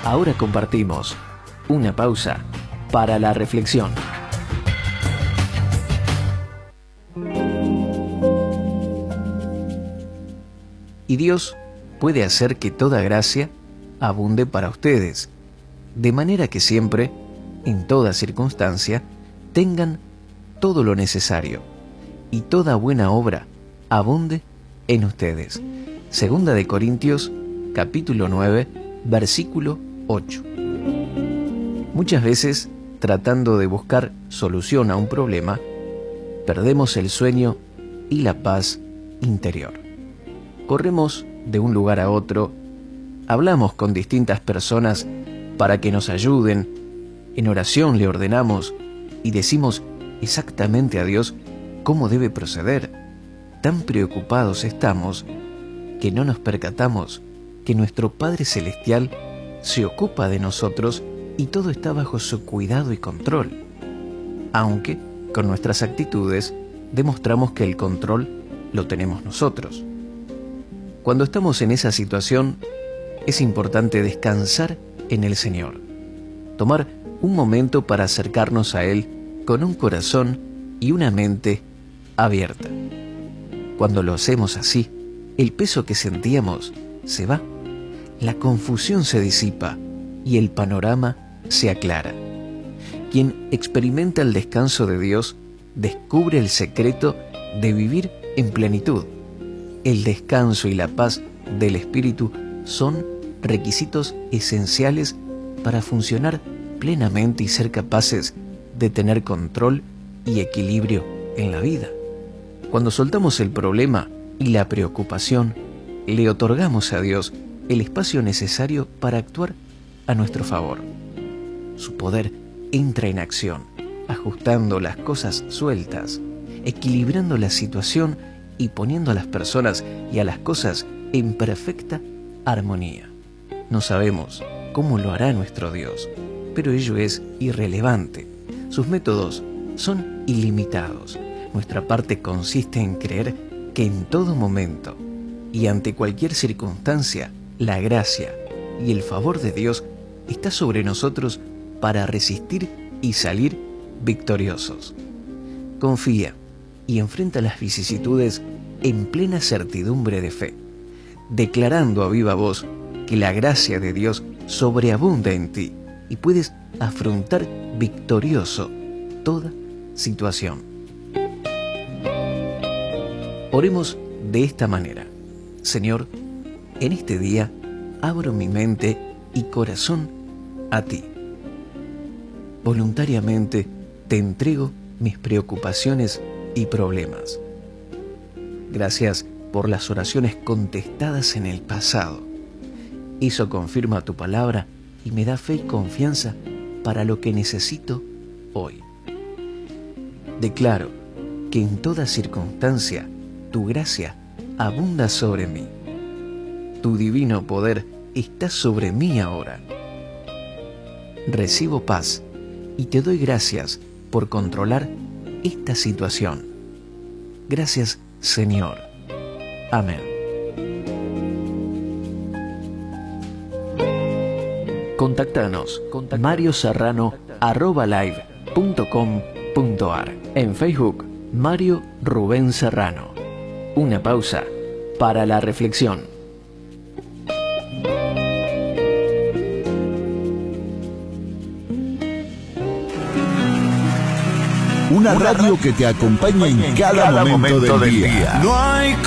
Ahora compartimos una pausa para la reflexión. Y Dios puede hacer que toda gracia abunde para ustedes, de manera que siempre, en toda circunstancia, tengan todo lo necesario, y toda buena obra abunde en ustedes. Segunda de Corintios, capítulo 9, versículo 8. Muchas veces, tratando de buscar solución a un problema, perdemos el sueño y la paz interior. Corremos de un lugar a otro, hablamos con distintas personas para que nos ayuden, en oración le ordenamos y decimos exactamente a Dios cómo debe proceder. Tan preocupados estamos que no nos percatamos que nuestro Padre Celestial se ocupa de nosotros y todo está bajo su cuidado y control, aunque con nuestras actitudes demostramos que el control lo tenemos nosotros. Cuando estamos en esa situación, es importante descansar en el Señor, tomar un momento para acercarnos a Él con un corazón y una mente abierta. Cuando lo hacemos así, el peso que sentíamos se va, la confusión se disipa y el panorama se aclara. Quien experimenta el descanso de Dios descubre el secreto de vivir en plenitud. El descanso y la paz del Espíritu son requisitos esenciales para funcionar plenamente y ser capaces de tener control y equilibrio en la vida. Cuando soltamos el problema y la preocupación, le otorgamos a Dios el espacio necesario para actuar a nuestro favor. Su poder entra en acción, ajustando las cosas sueltas, equilibrando la situación y poniendo a las personas y a las cosas en perfecta armonía. No sabemos cómo lo hará nuestro Dios, pero ello es irrelevante. Sus métodos son ilimitados. Nuestra parte consiste en creer que en todo momento y ante cualquier circunstancia, la gracia y el favor de Dios está sobre nosotros para resistir y salir victoriosos. Confía y enfrenta las vicisitudes en plena certidumbre de fe, declarando a viva voz que la gracia de Dios sobreabunda en ti y puedes afrontar victorioso toda situación. Oremos de esta manera. Señor, en este día abro mi mente y corazón a ti. Voluntariamente te entrego mis preocupaciones y problemas. Gracias por las oraciones contestadas en el pasado. Eso confirma tu palabra y me da fe y confianza para lo que necesito hoy. Declaro que en toda circunstancia tu gracia abunda sobre mí. Tu divino poder está sobre mí ahora. Recibo paz y te doy gracias por controlar esta situación. Gracias, Señor. Amén. Contáctanos marioserrano@live.com.ar. En Facebook, Mario Rubén Serrano. Una pausa para la reflexión. Una radio que te acompaña en cada momento del día. No hay